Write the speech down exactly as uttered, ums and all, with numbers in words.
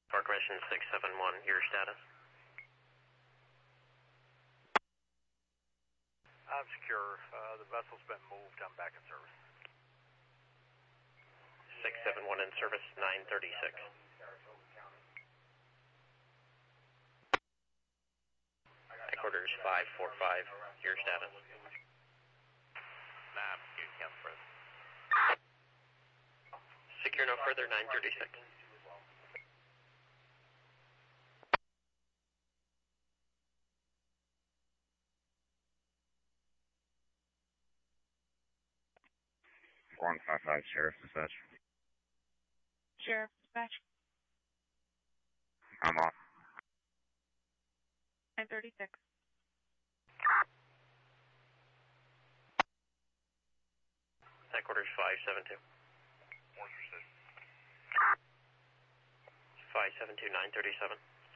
Park Mission six seven one, your status? I'm secure. Uh, the vessel's been moved. I'm back in service. six seven one in service, nine thirty-six. Headquarters five four five, your status? Nah, I'm secure. Cancel for this. Secure no further, nine thirty-six. one five five, Sheriff Dispatch. Sheriff Dispatch. I'm off. nine thirty-six. Headquarters five seven two. Morse precision. five seven two, nine thirty-seven.